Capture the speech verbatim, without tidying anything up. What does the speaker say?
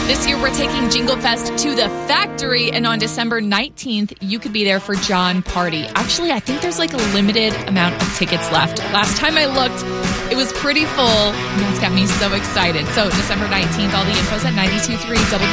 This year, we're taking Jingle Fest to the factory, and on December nineteenth, you could be there for John Party. Actually, I think there's like a limited amount of tickets left. Last time I looked, it was pretty full, and that's got me so excited. So December nineteenth, all the info's at ninety-two point three W